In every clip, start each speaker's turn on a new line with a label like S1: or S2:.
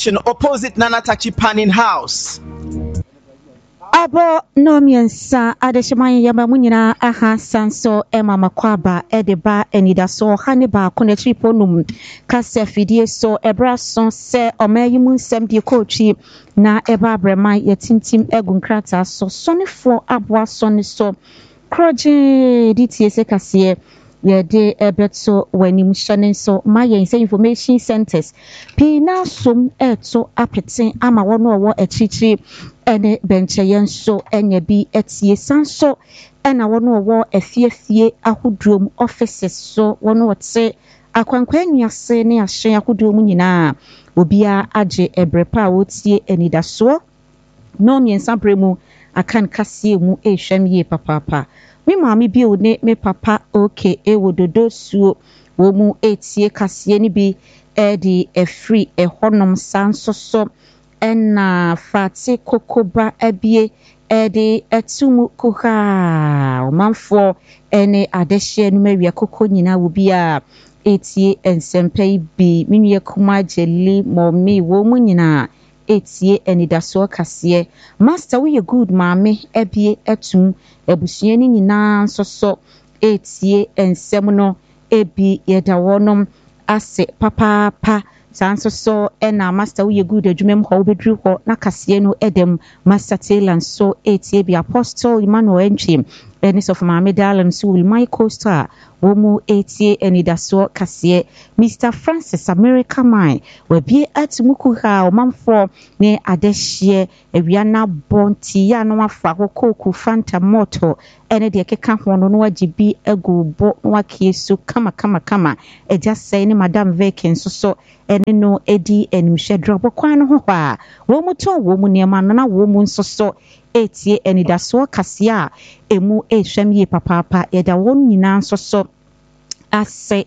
S1: opposite Nana Tachi Panning House.
S2: Abo no miensa adeshiman yamba munyina aha sanso ema makwaba edeba enida so haniba konetri ponum kase fidie so ebra son se omayimun sem die kochi na eba brema yetintim egunkrata so sonifo abwa soni so kroje ditiese kase yede ebeto wanim shanen so maye say information centers pina sum eto apeten ama wono owo achichi ene bencheyen so enye bi etie sanso ena wono owo afiefie ahudrom offices so wono wote akwankwanuase ne ahyen ahudrom nyina obia age ebrepa wotie enidaso no miensa bremu akan kasie mu ehwam ye papapa mi maami bi o ne me papa okay ewododo suo wo mu etie kasie ni bi di efri ehonom sansoso ena fati kokoba abie di etumu kuha omanfo ene adehye no mawia koko nyina wo bia etie ensempai bi minye kuma jeli momi wo mu nyina etie enidaso kase master we good maame ebie etum ebusua ni nyina nsoso etie ensem no ebi yeda wonom ase papa sansoso ena master we good adwumem ho bedru ho na kase no edem master tailor so etie bi apostle Emmanuel Entrim eni so maame dalan so will Michael Star womu etie enidaso kase Mr Francis America Mine wabie atumuku ha omamfo ne adehye ewiana bonti ya no afa koku fanta moto ene de keka ho no wajibi agubo wakiesu kama eja sei ne madam vacant so ene no edi enimhwe drobo kwan no ho a wo mu to wo mu niema no na wo mu nsoso etie enidaso kase a emu ehwam ye papapa yeda won nyina nsoso ase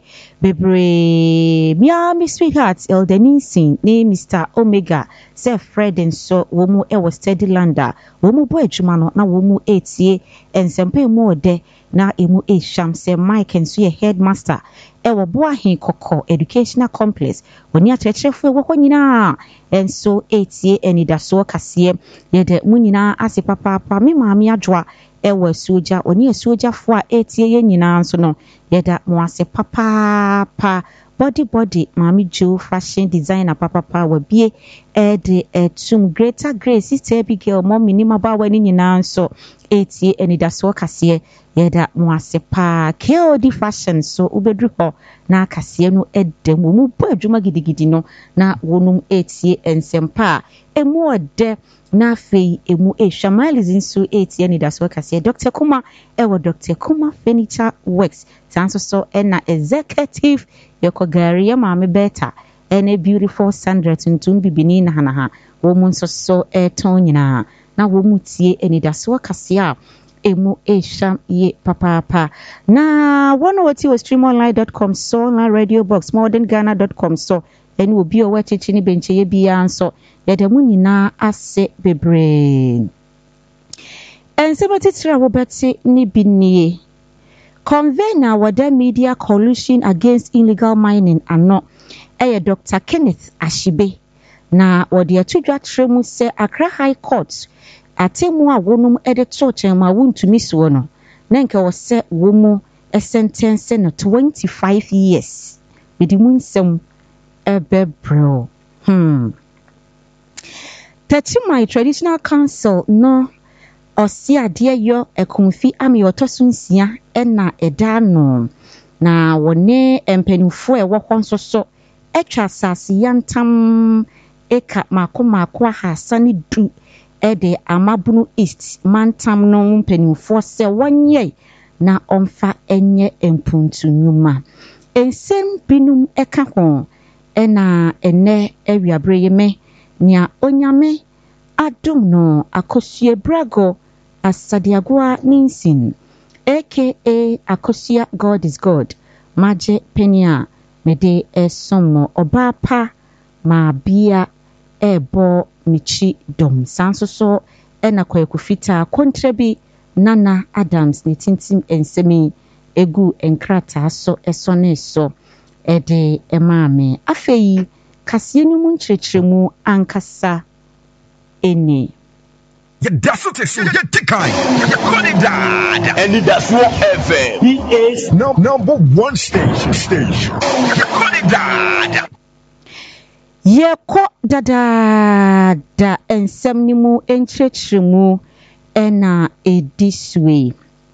S2: bebre Miami sweetheart Eldeninsin ne Mr Omega se Fred and so womu ewo steady landa womu bo adwuma no na womu etie ensempe mu ode na emu ehwam se Mike and so ye headmaster ewo bo ahen kokko educational complex woni atrechefo wo ho nyina enso etie enidaso kase yede mu nyina ase papa me maami adwa ewa soja oni soja fo a etie ye nyina nso no yeda mo ase papa body mami Joe fashion designer papa wa bie de etum greater grace sister Abigail mom minima ba wa ni nyina nso etie enidaso kase yeda mo ase pa KOD fashion so ubedru ho na kase no edem mu bo adwuma gidigidi no na wonum etie ensempa emu ode na fei emu ehwamalizin so etie enidaso kase Dr. Kuma ewo Dr. Kuma Furniture Works sanso ena executive yekogari ya maame beta ene beautiful Sandra tuntum bibini na hanaha wo mu nsoso eton nyina na wo mu tie enidaso kase a emu ehwam ye papa na wono wati wo streamonline.com so na radio box modernghana.com so eni obi o wachichi ni benche ye bia nso yede mu nyina ase bebre ensebatitira wo beti ni binie convener wada media coalition against illegal mining ano Dr. Kenneth Ashibe na wode atudwa tremu se Accra High Court atemu a wonum to chema wuntumi so no na nke wo se wo mu sentence no 25 years bidimun sem ebebro Techimai Traditional Council no osia de yo ekonfi ami otosunsia ena eda no na wone empanifo ewo konso so etwa asase yantam eka mako ahasane du ede Amabunu East mantam no mpanifo se wonye na omfa enye empuntu nyuma ensem binum eka ho ena ene ewiabreyeme nia onyame adum no Akosua Brago Asadiagwa Ninsin aka Akosua God is God Maje Penia mede esomo obapa ma bia ebo michi dom sansoso ena kwekufita kontrabi Nana Adams ne tintim ensemi egu enkrata so esone so ede emame afei kaseɛ no mu nkyerɛkyerɛmu ankasa ɛni.
S3: That's what it's Tikai.
S1: And that's what FM.
S3: He is number one station.
S2: Yɛkɔ dadaada nsɛm no mu nkyerɛkyerɛmu ɛna ɛdi soe.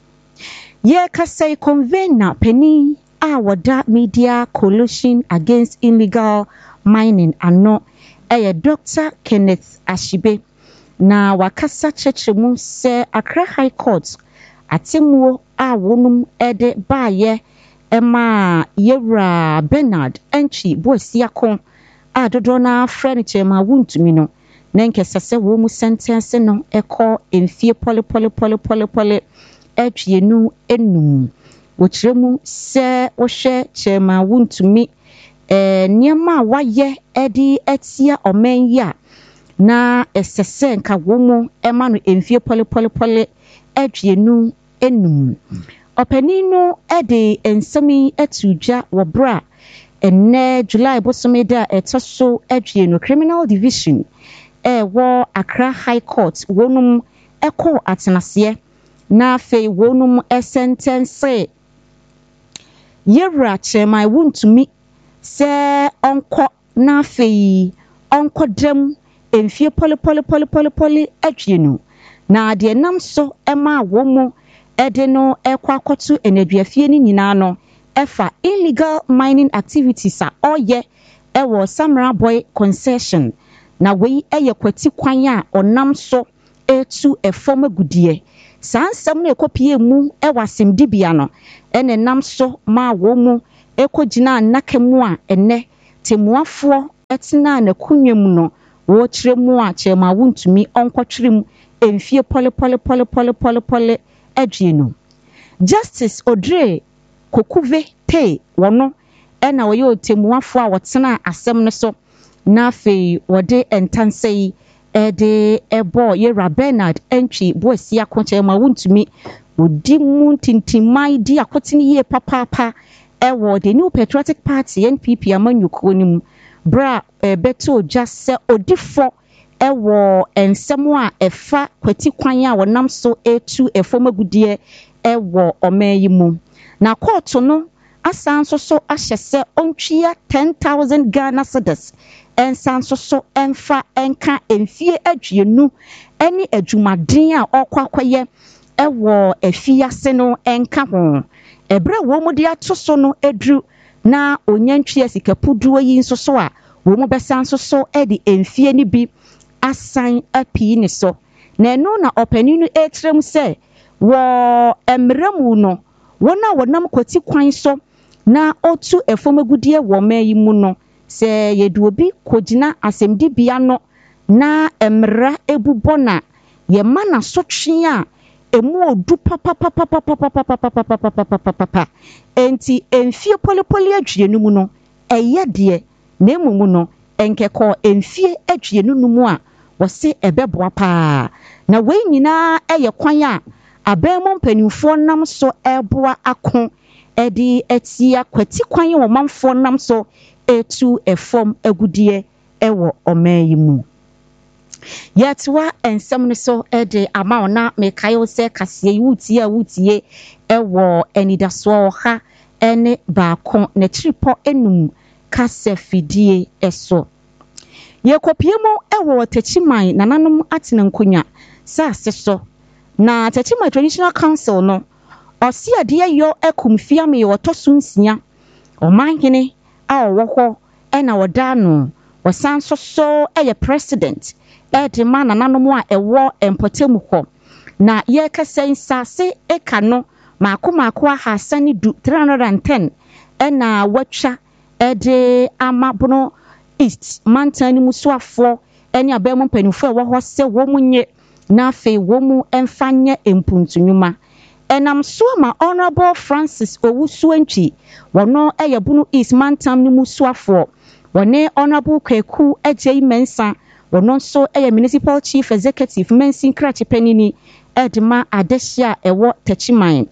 S2: Yɛkasa convener panin a wɔda Media Coalition Against Illegal Mining ano ɛyɛ Dr. Kenneth Ashibe. Na wakasa kyerɛkyerɛmu sɛ Accra High Court atemmuo a wɔnom ɛde baayɛ ɛma yɛwura Bernard Entry Boasiako a dodoɔ na frɛ no kyerɛma wontumi no na nkɛsɛ sɛ wɔn mu sentence no ɛkɔ mfie pɔlepɔlepɔlepɔlepɔle atwienu enum. Wɔkyerɛ mu sɛ wɔhwɛ kyerɛma wontumi nneɛma a wayɛ ɛde atia ɔman yi a na ɛsɛ sɛ nka wɔn mu ɛma no mfie pɔlepɔlepɔle atwienu enum. Ɔpanin no ɛde nsɛm yi atu dwa wɔ bra ɛnnɛ July bosome da ɛtɔ so atwienu Criminal Division ɛwɔ Accra High Court wɔnom ɛkɔ atenaseɛ na afei wɔnom ɛsɛntɛnse yɛwura kyerɛman wontumi sɛ ɔnkɔ na afei ɔnkɔ dɛm mfie pɔlepɔlepɔlepɔlepɔle atwienu. Na deɛ nam so ɛma wɔn mu ɛde no ɛkɔ akɔto enaduafie no nyinaa no ɛfa illegal mining activities a ɔyɛ ɛwɔ Samra Boy concession. Na wei ɛyɛ kwati kwan a ɔnam so ɛtu ɛfam agudie. Saa nsɛm no ɛkɔpie mu ɛwɔ asɛmdibea no ɛna nam so ma wɔn mu ɛkɔgyina nnaka mu a ɛnɛ temuafoɔ ɛtena n'akonnwa mu no wɔkyerɛ mu a kyerɛma wontumi ɔnkɔtwerɛ mu mfie pɔlepɔlepɔlepɔlepɔle adwienu. Justice Odre Kokuve Pay wɔno ɛna wɔyɛ otemuafoɔ a wɔtena asɛm no so na afei wɔde ntansa yi ɛde ɛbɔ yɛwura Bernard Entry Boasiako kyerɛma wontumi wɔdi mu ntintimman di akɔtene yie papaapa ɛwɔ the New Patriotic Party NPP amanyɔkuo no mu bra beto dwa sɛ odifo ɛwɔ nsɛm a ɛfa kwati kwan a wɔnam so etu ɛfam agudie ɛwɔ ɔman yi mu. Na kɔɔto no asan so ahyɛ sɛ ɔntwea 10,000 Ghana cedis ɛnsan so ɛmfa ɛnka mfie adwienu ɛne adwumaden a ɔkɔ akɔyɛ ɛwɔ afiase no ɛnka ho. Ɛbrɛ wɔn mu de ato so no eduru na onyantwie sikapuduo yi nso so a wɔn mu bɛsan so ɛde mfie ni bi asan apii ne so. Na ɛno na ɔpanin no ɛkyerɛ mu sɛ wɔ mmerɛmu no wɔn a wɔnam kwati kwan so na ɔtu ɛfam agudie wɔ ɔman yi mu no sɛ yɛde obi kɔgyina asɛmdibea no na mmara ebubɔ na yɛma na sotwe a emu odu papapapapapapapapapapapapapapa enti mfie pɔlepɔle adwienu mu no ɛyɛ deɛ na emu mu no nkɛkɔ mfie adwienu no mu a wɔse ɛbɛboa paa. Na wei nyinaa ɛyɛ kwan a abɛɛmo mpanimfoɔ nam so ɛboa ako ɛde atia kwati kwan wɔ manfoɔ nam so etu ɛfam agudie ɛwɔ ɔman yi mu. Yɛtewa nsɛm no so ɛde ama ɔna mekae sɛ kaseɛ yi wotie ɛwɔ anidasoɔ ɔha ɛne baako na kyiripɔ enum kasa fidie ɛso. Yɛkɔpie mu ɛwɔ Tachiman nananom atena nkonya saase so. Na Tachiman Traditional Council no ɔsi adeɛ yɔ ɛkumfia me wɔtɔ so nsia. Ɔmanhene a ɔwɔ hɔ ɛna wɔda no wɔsan so ɛyɛ president ɛde ma nananom a ɛwɔ mpɔtɛmu hɔ. Na yɛkasa nsase eka no maako ahasa ne du 310 ɛna watwa ɛde ama bono East mantan ni musuafoɔ ɛne abɛɛmo mpanimfoɔ ɛwɔ hɔ sɛ wɔn mu nye na afei wɔn mu ɛmfa nyɛ mpuntunwuma. Ɛnam so ma Honorable Francis Owusu-Antwi wɔno ɛyɛ bono East mantan ni musuafoɔ wɔne Honorable Kweku Agye Mensa wɔno nso ɛyɛ Municipal Chief Executive Mensin Krakye Panini ɛde ma adehyia ɛwɔ Tachiman.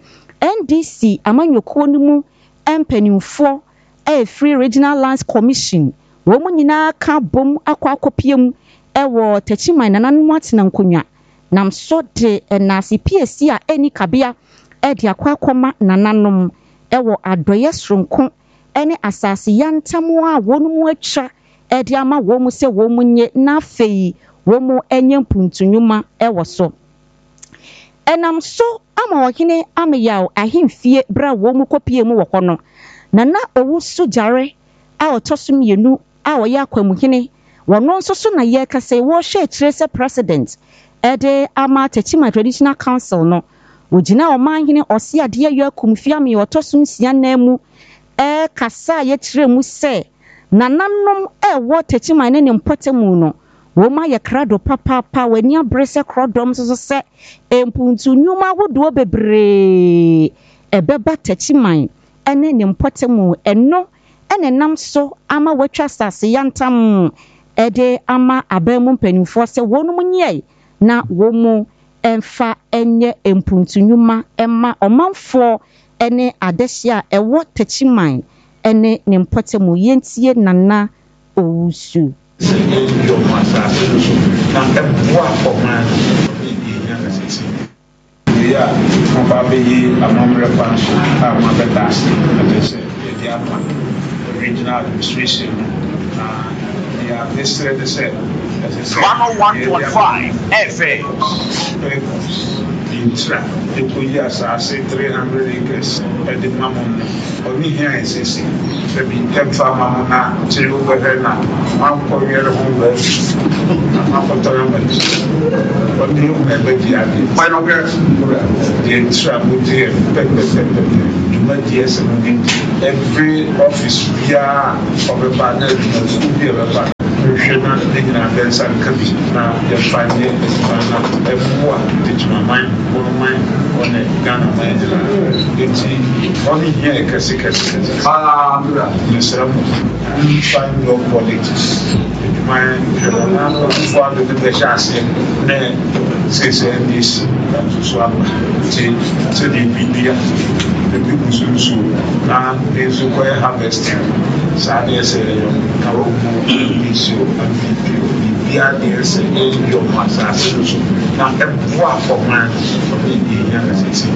S2: NDC amanyɔkuo no mu mpanimfoɔ ɛyɛ Free Regional Lands Commission wo mu nyina ka bom akopiem ewo tachiman nananom atena nkonwa nam so de nase PSC a eni kabea e de akoma nananom ewo adoye sronko ene asase yantamu a wonum atwa e de ama wo mu se wo mu nye na fei wo mu enye mpuntunwuma ewo so enam so ama ohene ameyaw ahemfie bra wo mu kopie mu wokɔ no nana owusu jare a otosum yenu a oya kwamuhene wono nso so na ye kase wo hwe trese president ede ama Techima Traditional Council no ogina omanhene ose ade ye akumfia me otosum sia na mu kasa ye kire mu se nananom wo Techima ne mpotemu no wo ma ye krado papa wani abrese krodom so se empuntu nyuma wodo bebre ebeba Techima ene ne mpotemu eno ene nam so ama watwa sase yantam ede ama abamu mpanimfo se wonum nyei na womu emfa enye empuntunwuma emma omanfo ene adehia ewo Techima ene ne mpotemu yentie nana owusu
S4: regional administration this
S1: 101.5 FM.
S4: Intra, the Puyas are say 300 acres at the Mamon. Only here is the Temfa Mamona, Chiluberna, Mount Korea Homeland, Mount Tournament. What do you remember the idea? Final the Intra would hear every office via of a partner school be a partner. Shena digna bensa kabi na ya fanye na everyone teach my mind on Ghana mind la enti only here kasi misram find no politics my na for the chance ne CCNDC so so the media the people so na they so go harvesting sa dey say na wo issue and the idea say your master so na every for man for the university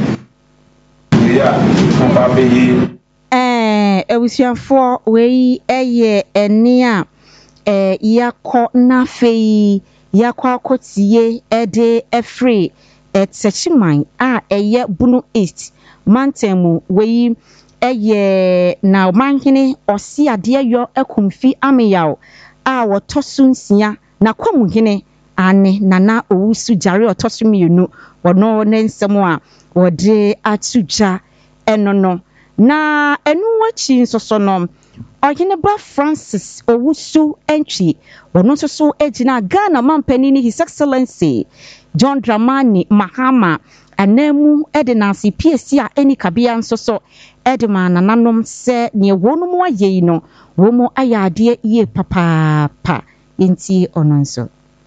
S2: ewusiafo we eye ene a yakọ na fei yakọ akotie ede efre Techima a eye Bunu East mantemu we eye na manhene osi ade yo akumfi ameyaw a wotosunsia na kwamuhene ane nana owusu jare otosumienu wono ne nsem a wode atuja enono na enu wachi nsoso no ohene ba Francis owusu entwi wono nsoso ejina Ghana mampanini His Excellency John Dramani Mahama anemu edenasi PSC a eni kabia nsoso edema nananom se ne wonum aye no womo ayade ye papa enti ononso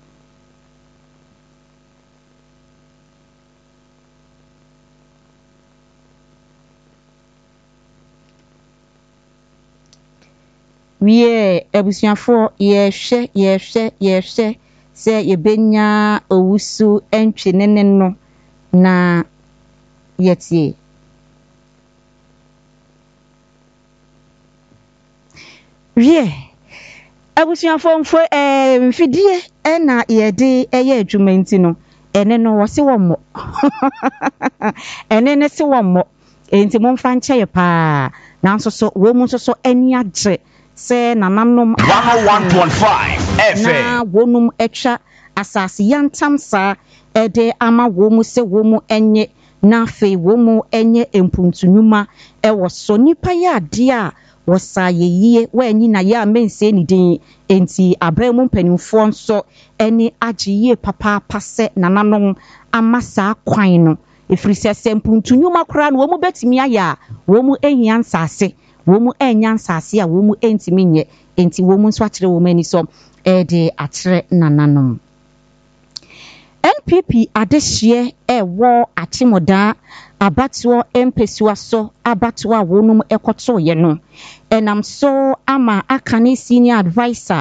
S2: wie ebusuafo ye hwe se ye benya owusu entwe nene no na yetie wie abusuafo mfo mfidie na yede eye adwuma nti no ene no wo se wo mo ene ne se wo mo enti mo mfa nche ye pa nanso so wo mu so ani agye se nananom
S1: 101.5 FM
S2: na wonum etwa asase yantam sa ede ama wo mu se wo mu enye na fe wo mu enye empuntunuma ewo so nipa ya ade a wosa yeyie wanyi na ya mense ni din enti abramu mpanimfo nso eni agiye papa pase nananom amasa kwan no efiri se mpuntunuma kora no wo mu betimi aya wo mu ehia nsase wo mu enya nsase a wo mu entimi nye enti wo mu nso akire wo mani so ede akire nananom NPP adehye ewo atimoda abatuo empesua so abatuo wonum ekoto ye no enam so ama akane senior advisor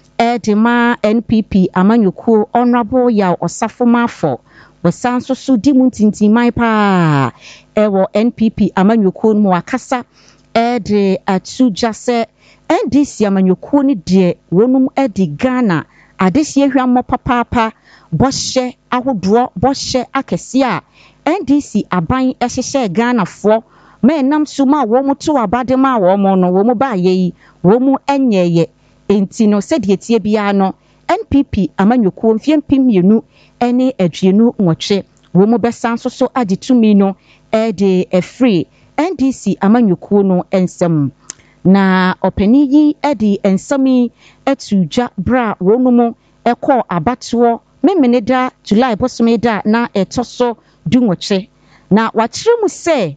S2: edema NPP amanyuku honorable ya osafomafo wasanso so di muntintimai pa ewo NPP amanyuku mu akasa ede atuja se NDC amanyuku ni de wonum edi Ghana adehye hwammo papapa boshe ahodro boshe akesia NDC aban ehyehyɛ Ghana fo menam suma wo mu to abade ma wo mo no wo mu ba ye wo mu enyeye enti no sɛ de tie bia no NPP amanyuku mfiempim mienu ene adwenu nwɔtwe wo mu besan so agitumi no de free NDC amanyuku no ensem na opani yi edi ensami etudwa bra wo no mu ekɔ abatoɔ memeneda July bosomeda na etoso dunwoche na wachire mu se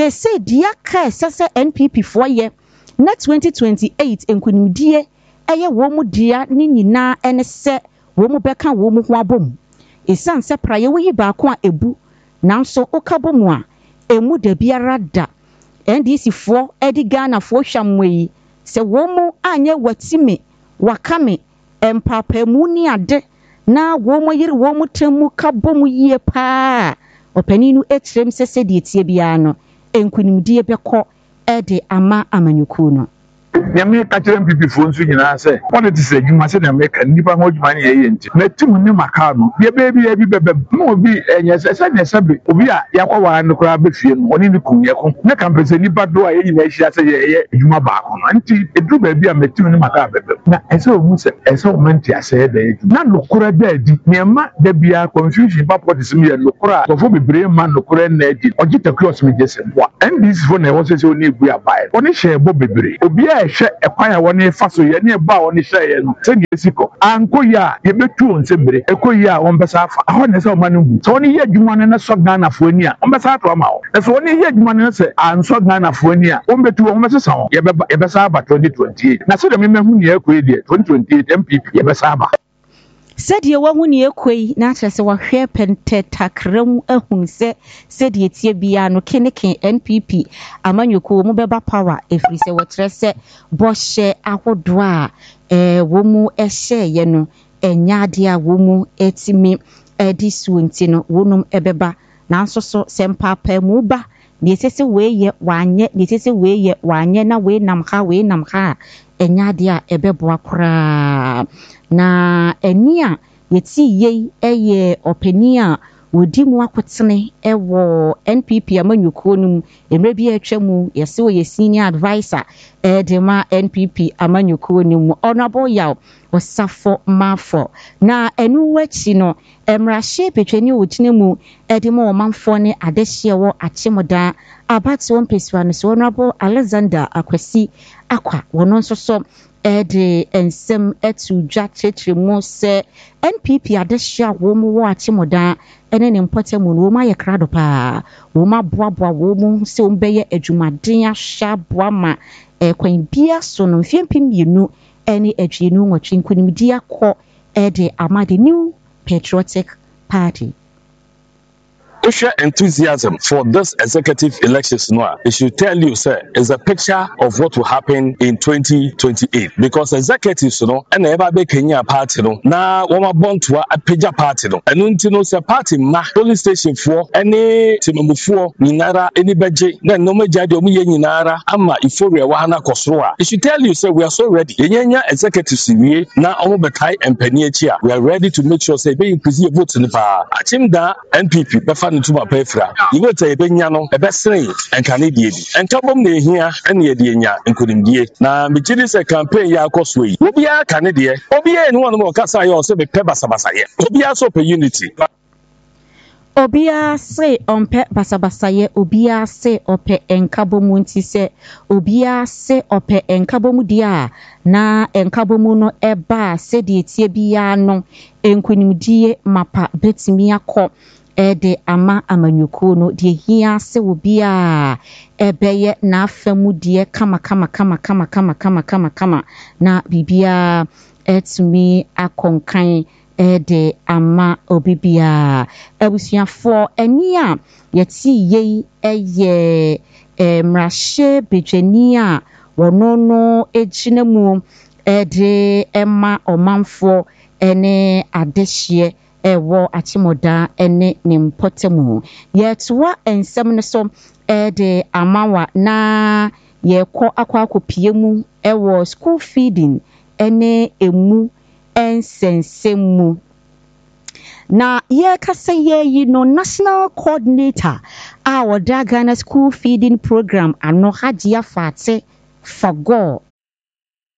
S2: dia ka sese NPP fo ye na 2028 enkunimdie eye wo mu dia ni nyina ene se wo mu beka wo mu ho abom esan se praye wo yi ba ko a ebu nanso okabomu a emu da biara da NDC fo edi Ghana fo hwamwe se wo mu anye watime wakame empapemu ni ade na wo mu yiri wo mu temu kabomu yie pa opaninu etrem sese de tie bia no enkunimdie beko ede ama amanyuku no
S5: nyame ka kire MPP fo nso nyina se politics adwuma se na meka nipa ho adwuma ne ye nti na tim ne maka no ye beebi ya bi bebe mo bi enye se ne sebe obi a yakwa no kura be fie no oni ne kunye ko ne kampese nipa do a ye nyina ehia se ye adwuma ba ko no nti edru ba bi a metim ne maka bebe na ese o mu se ese o menti ase da ye na lokura da di niema da bia confusion ba politics mi ye lokura so fo bebre ma lokura na di ogita cross me jese wa NDC fo na wo se oni ebu ya bai oni hye bo bebre obi a hye ekwan a woni fa so ye ne ba woni hye ye no se ne esiko anko ya ye betu on se bere ekoyi a won besa afa aho ne se o manu hu so oni ye adwuma ne so Ghana fo ani a won besa ato ama wo so oni ye adwuma ne se anso Ghana fo ani a won betu won besa wo ye besa aba 2028 na so de me hu ne ekoyi de 2028 MPP ye besa aba
S2: Sedi wahu ni ekwei na atrese wahwe pente takram ahun sedi etie bia no keneken NPP amanyoko mu beba power efri se wotrese bohye ahodo a wo mu ehye ye no enyade a wo mu etimi edi suonti no wonum ebeba nanso so sempapa mu ba ne sese weye wanye ne sese weye wanye na we nam ha enyade a ebeboa kra na enia yeti yei eye openia wodi mu akotene ewo NPP amanyuko num emre bi atwamu yese wo ye senior advisor edema NPP amanyuko num honorable yaw osafo mafo na enu wachi no emrahye petwani wotinemu edema omanfo ne adehye wo achemoda abati won pesua no so honorable Alexander Akwasi akwa wono nso so ede ensem etu dwa chetremu se NPP adehye wo mu wo achemoda ene ne mpotemu no ma ye krado pa wo ma boaboa wo mu se wo beye adwumaden ahya boa ma kwan bia so no mfiempim yenu ene adwenu nwotwe nkunimdi akọ ede amade New Patriotic Party.
S6: If your enthusiasm for this executive elections now, it should tell you, sir, is a picture of what will happen in 2028. Because executives, and never be Kenya party, now one born to a Peja party, and until no party, ma police station for any Timamu Ninara, any budget, then no major Ninara, Ama, Euphoria, Wana Kosroa. It should tell you, sir, we are so ready. Yenya executives, now Omobakai and Peniachia, we are ready to make sure, say, be increase your votes in the power. Achimda, NPP, into my pefra. You will say Benyano, a best thing, and Canadian. And Tobom de here, and Yediana, including Die. Now, Michilis a campaign ya cosway. Obia Canadian, Obia and one more Casa, also be Pebasabasaya. Obia so per unity.
S2: Obia se ompe basabasaye obia se ope enkabomu nti se obia se ope enkabomu dia na enkabomu no eba se de tie bia no enkunimdie mapa betimi akọ ede ama amanyuko no de hia se obia ebeye na afamu de kama na bibia etumi akonkan de ama obibia abusuafo eni a yeti yei eye mrahye bedwani a wono no ejina mu de ema omanfo ene adehye ewo achimoda ene ne mpotemu yetuwa ensem ne so de amawa na yekọ akwa mu ewo school feeding ene emu ensensemu na ye kasa ye yi no national coordinator a woda Ghana school feeding program ano Hajia Fate Fago